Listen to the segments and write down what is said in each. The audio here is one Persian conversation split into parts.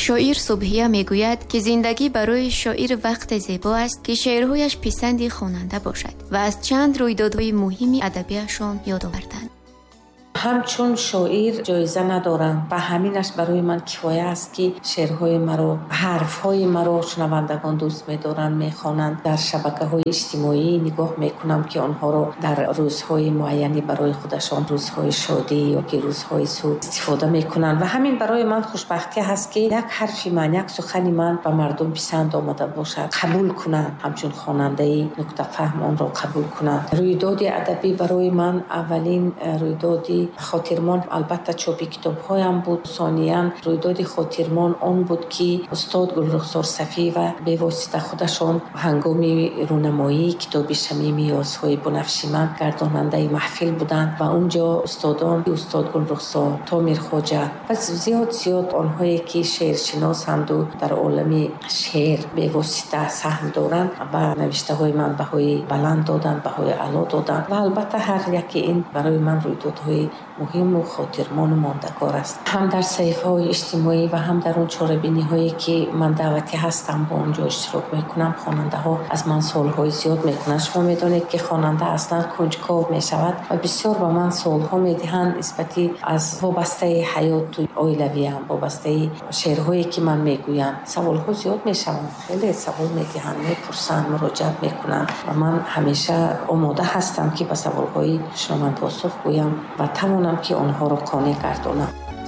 شاعر صبحیه میگوید که زندگی برای شاعر وقت زیبا است که شعرهایش پسند خواننده باشد و از چند رویدادهای مهم ادبیاتشان یاد آوردند. همچون شاعر جایزه ندارم و همینش برای من کفایه است که شعرهای مرا، حرفهای مرا شنوندگان دوست می‌دارند، می‌خوانند. در شبکه‌های اجتماعی نگاه می‌کنم که آنها را در روزهای معینی برای خودشان، روزهای شادی یا که روزهای سوگ استفاده می‌کنند و همین برای من خوشبختی است که یک حرف من، یک سخن من به مردم پسند آمده باشد، قبول کنند، همچون خواننده نکته فهم آن را قبول کنند. رویداد ادبی برای من اولین رویدادی خاطرمان البته چاپی کتاب‌هایم بود. ثانیاً رویداد خاطرمان آن بود که استاد گلرخسار صفی و به واسطه خودشان هنگام رونمایی کتاب شمیم یاس‌های بنفشی‌مند گرداننده محفل بودند و اونجا استادان، استاد گلرخسار، تامر خواجه و زیاد آنهایی که شعرشناسند و در عالم شعر به واسطه سهم دارند و نوشته‌های من بهای بلند دادند، بهای اعلی دادند و البته هر یکی این برای من رویدادهای مهم و خاطرمان و ماندگار است. هم در صحیفه‌های اجتماعی و هم در اون چاره‌بینی‌هایی که من دعوتی هستم با اونجا اشتراک میکنم. خواننده‌ها از من سال‌های زیاد میکنند. شما میدونید که خواننده اصلا کنجکاو میشود و بسیار به من سال‌ها میدهند نسبتی از وابسته حیات و اویلویه‌ام، وابسته شعرهایی که من میگویم. سوال‌ها زیاد میشوند، خیلی سوال میدهند، میپرسند، مراجعه میکنند و من همیشه آماده هستم که به سوال‌های شما پاسخ گویم و توانم که آنها را قانع گردانم.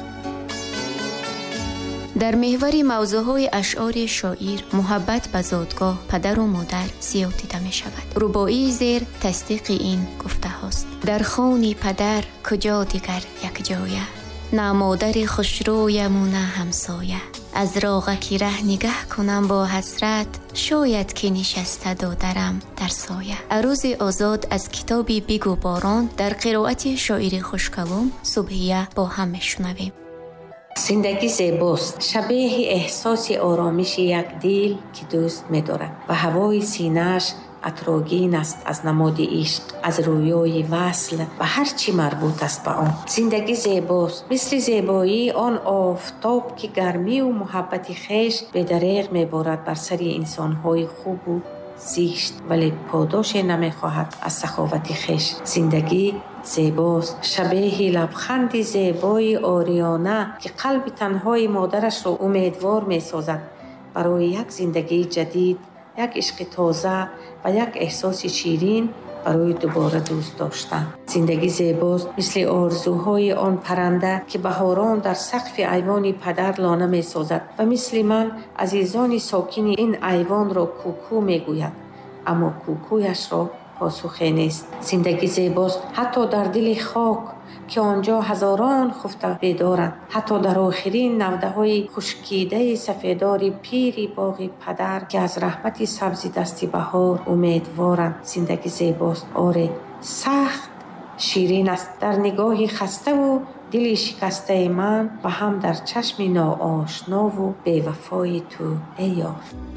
در محور موضوعهای اشعار شاعر محبت به زادگاه، پدر و مادر زیاد دیده می شود. رباعی زیر تصدیق این گفته هاست: در خانه پدر کجا دیگر یک جایه، نه مادر خوشرویم و نه همسایه. از راغکی ره نگه کنم با حسرت، شاید که نشسته دادرم در سایه. عروض آزاد از کتاب بگو باران در قرائت شاعر خوشکلام صبحیه با هم میشنویم. زندگی زیباست، شبیه احساس آرامش یک دل که دوست می‌دارد و هوای سینه‌اش عطرآگین است از نماد عشق، از رویای وصل و هر چی مربوط است به آن. زندگی زیباست، مثل زیبایی آن آفتاب که گرمی و محبت خویش به دریغ می‌بارد بر سر انسان‌های خوب و زیشت، ولی پاداش نمی‌خواهد از سخاوت خویش. زندگی زیباست، شبیه لبخند زیبای آریانه که قلب تنهای مادرش را امیدوار می‌سازد برای یک زندگی جدید، یک عشق تازه و یک احساس شیرین برای دوباره دوست داشتن. زندگی زیباست مثل آرزوهای آن پرنده که بهاران در سقف ایوان پدر لانه می سازد و مثل من عزیزان ساکن این ایوان را کوکو می گوید، اما کوکویش را پاسخی نیست. زندگی زیباست حتی در دل خاک که آنجا هزاران خفته بیدارند، حتی در آخرین نوده های خشکیده سفیدار پیری باغ پدر که از رحمت سبزی دستی بهار امیدوارند. زندگی زیباست، آره سخت شیرین است در نگاه خسته و دل شکسته من و هم در چشم ناآشنا و بی‌وفای تو ای یار.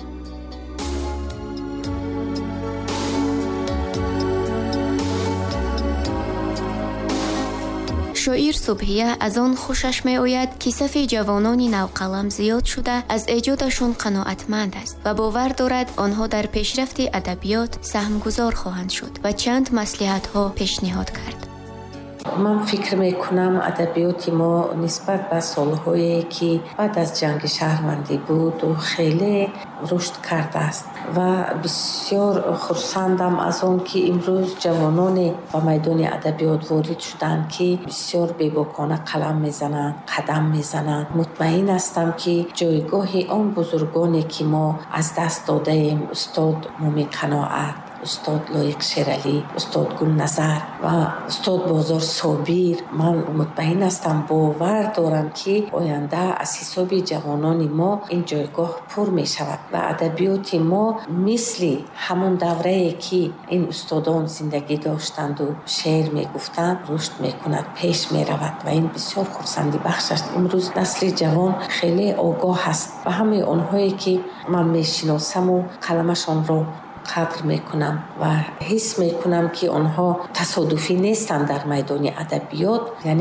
شاعر صبحیه از آن خوشش می آید که صف جوانان نوقلم زیاد شده از ایجادشون قناعتمند است و باور دارد آنها در پیشرفت ادبیات سهمگذار خواهند شد و چند مصلحت‌ها پیشنهاد کرد. من فکر میکنم ادبیات ما نسبت به سالهایی که بعد از جنگ شهروندی بود و خیلی رشد کرده است و بسیار خرسندم از آن که امروز جوانان به میدان ادبیات وارد شدند که بسیار بی‌باکانه قلم میزنند، قدم میزنند. مطمئن هستم که جایگاه آن بزرگانی که ما از دست داده ایم، استاد مومن قناعت، استاد لایق شیرعلی، استاد گل نظر و استاد بازار صابر، من مطمئن هستم، باور دارم که آینده از حساب جوانان ما این جایگاه پر می شود و ادبیات ما مثل همون دوره که این استادان زندگی داشتند و شعر می گفتند رشد می کند، پیش می رود و این بسیار خرسندی بخش است. امروز نسل جوان خیلی آگاه است و همه آنهایی که من می شناسم و قلمشان را قدر میکنم و حس میکنم که آنها تصادفی نیستند در میدان ادبیات، یعنی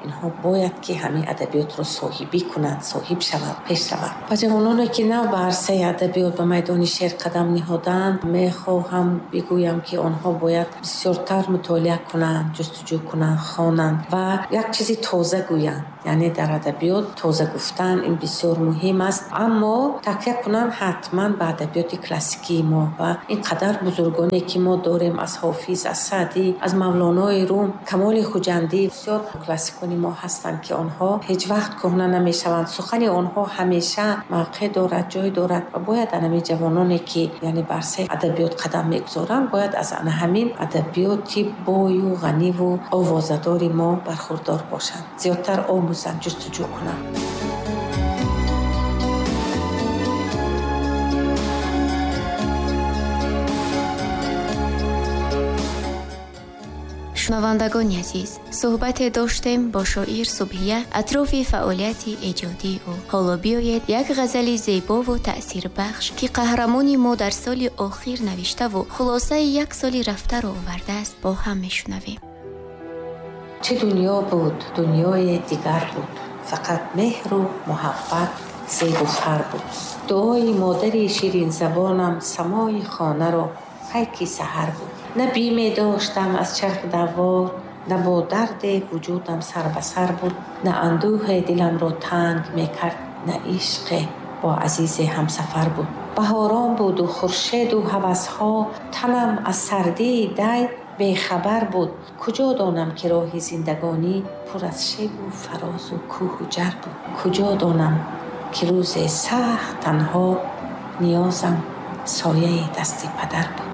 اینها باید که همین ادبیات رو صاحبی کنند، صاحب شوند، پیش روند. و جوانانی که نه به عرصه ادبیات به میدان شعر قدم نهادند، میخواهم بگویم که آنها باید بسیارتر مطالعه کنند، جستجو کنند، خوانند و یک چیزی تازه گویند. یعنی در ادبیات تازه گفتن این بسیار مهم است، اما تکیه کنند حتما به ادبیات کلاسیکی ما و این قدر بزرگانی که ما داریم، از حافظ، از سعدی، از مولانای روم، کمال خوجندی، بسیار کلاسیکان ما هستند که آنها هیچ وقت کهنه نمیشوند. سخن آنها همیشه موقع دارد، جای دارد و باید همین جوانانی که یعنی بر سر ادبیات قدم میگذارند باید از همین ادبیاتی بای و غنی و آوازدار ما برخوردار باشند، زیادتر آموزند، جستجو کنند. شنوندگان عزیز، صحبت داشتیم با شاعر صبحیه اطراف فعالیت ایجادی او. حالا بیایید یک غزل زیبا و تأثیر بخش که قهرمانی ما در سال آخر نوشته و خلاصه یک سال رفته را آورده است با هم میشنویم. چه دنیا بود، دنیای دیگر بود، فقط مهر و محبت زیب و فر بود. دعای مادری شیرین زبانم سمای خانه را پیکی سحر بود. نه بیمی داشتم از چرخ دوار، نه با درد وجودم سر به سر بود. نه اندوه دلم را تنگ میکرد، نه عشق با عزیز همسفر بود. بهاران بود و خورشید و هوسها، تنم از سردی دی بیخبر بود. کجا دانم که راه زندگانی پر از شب و فراز و کوه و جر بود. کجا دانم که روز سخت تنها نیازم سایه دست پدر بود.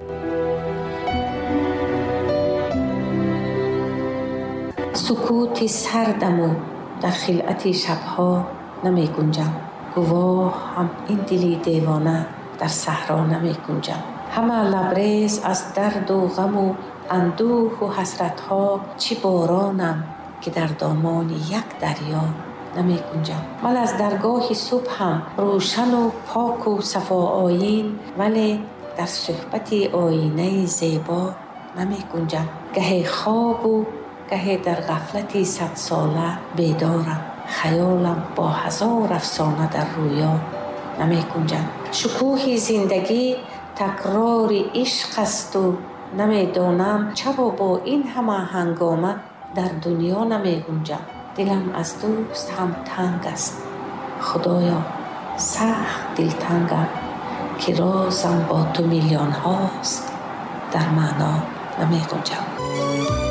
سکوت سردم و در خلعت شبها نمی گنجم. گواه هم این دلی دیوانه در صحرا نمی گنجم. همه لبریز از درد و غم و اندوه و حسرتها، چی بارانم که در دامان یک دریا نمی گنجم. من از درگاه صبح هم روشن و پاک و صفا آیین، ولی در صحبت آینه زیبا نمی گنجم. گه خواب و گه در غفلتی 100 ساله بیدارم. خیالم با هزار افسانه در رویا نمی گنجم. شکوه زندگی تکرار عشق است و نمی دانم چرا با این همه هنگامه در دنیا نمی گنجم. دلم از دوست هم تنگ است، خدایا سخت دلتنگم که رازم با تو میلیون هاست، در معنا نمی گنجم.